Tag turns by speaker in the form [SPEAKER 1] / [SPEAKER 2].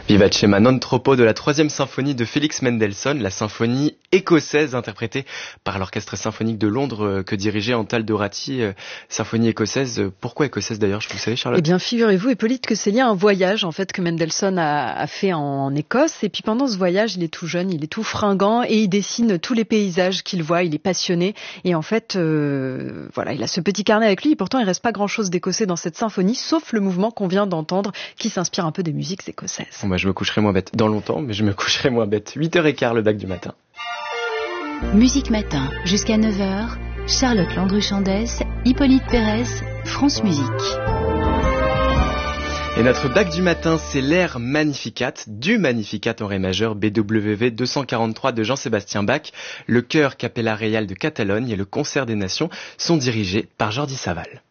[SPEAKER 1] Vivace ma non troppo de la 3e symphonie de Félix Mendelssohn, la symphonie écossaise interprétée par l'Orchestre symphonique de Londres que dirigeait Antal Dorati. Symphonie écossaise, pourquoi écossaise d'ailleurs, vous le savez Charlotte?
[SPEAKER 2] Eh bien figurez-vous Hippolyte que c'est lié à un voyage en fait que Mendelssohn a fait en Écosse, et puis pendant ce voyage il est tout jeune, il est tout fringant et il dessine tous les paysages qu'il voit, il est passionné et en fait voilà, il a ce petit carnet avec lui et pourtant il reste pas grand chose d'écossais dans cette symphonie sauf le mouvement qu'on vient d'entendre qui s'inspire un peu des musiques écossaises.
[SPEAKER 1] Bon bah je me coucherai moins bête dans longtemps, mais je me coucherai moins bête. 8h15 le DAC du matin.
[SPEAKER 3] Musique Matin, jusqu'à 9h, Charlotte Landru-Chandès, Hippolyte Pérez, France Musique.
[SPEAKER 1] Et notre DAC du matin, c'est l'air Magnificat, du Magnificat en ré majeur BWV 243 de Jean-Sébastien Bach. Le chœur Capella Reial de Catalogne et le Concert des Nations sont dirigés par Jordi Saval.